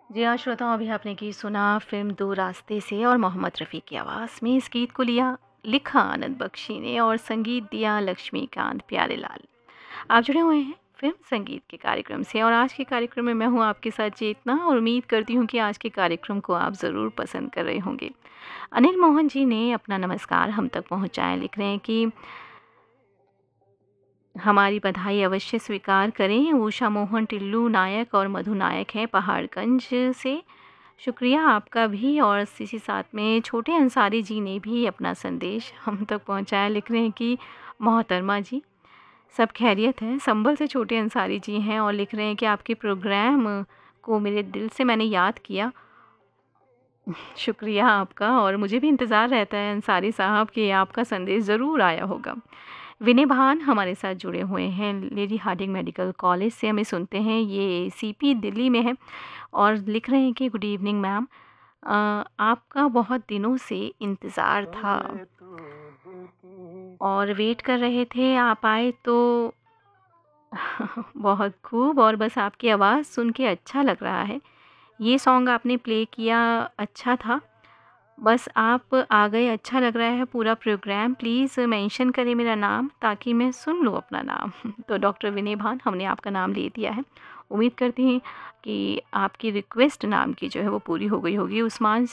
जी हाँ श्रोताओं, अभी आपने गीत सुना फिल्म दो रास्ते से और मोहम्मद रफ़ी की आवाज़ में। इस गीत को लिखा आनंद बख्शी ने और संगीत दिया लक्ष्मीकांत प्यारेलाल। आप जुड़े हुए हैं फिल्म संगीत के कार्यक्रम से और आज के कार्यक्रम में मैं हूँ आपके साथ चेतना और उम्मीद करती हूँ कि आज के कार्यक्रम को आप ज़रूर पसंद कर रहे होंगे। अनिल मोहन जी ने अपना नमस्कार हम तक पहुँचाया, लिख रहे हैं कि हमारी बधाई अवश्य स्वीकार करें। उषा मोहन टिल्लू नायक और मधु नायक हैं पहाड़गंज से। शुक्रिया आपका भी। और इसी साथ में छोटे अंसारी जी ने भी अपना संदेश हम तक पहुंचाया, लिख रहे हैं कि मोहतरमा जी सब खैरियत है। संभल से छोटे अंसारी जी हैं और लिख रहे हैं कि आपके प्रोग्राम को मेरे दिल से मैंने याद किया। शुक्रिया आपका। और मुझे भी इंतज़ार रहता है अंसारी साहब कि आपका संदेश ज़रूर आया होगा। विनय भान हमारे साथ जुड़े हुए हैं लेडी हार्डिंग मेडिकल कॉलेज से, हमें सुनते हैं, ये सीपी दिल्ली में है। और लिख रहे हैं कि गुड इवनिंग मैम, आपका बहुत दिनों से इंतज़ार था और वेट कर रहे थे, आप आए तो बहुत खूब। और बस आपकी आवाज़ सुन के अच्छा लग रहा है। ये सॉन्ग आपने प्ले किया अच्छा था, बस आप आ गए अच्छा लग रहा है। पूरा प्रोग्राम प्लीज़ मेंशन करें मेरा नाम ताकि मैं सुन लूँ अपना नाम। तो डॉक्टर विनय भान, हमने आपका नाम ले दिया है। उम्मीद करती हैं कि आपकी रिक्वेस्ट नाम की जो है वो पूरी हो गई होगी। उस्मान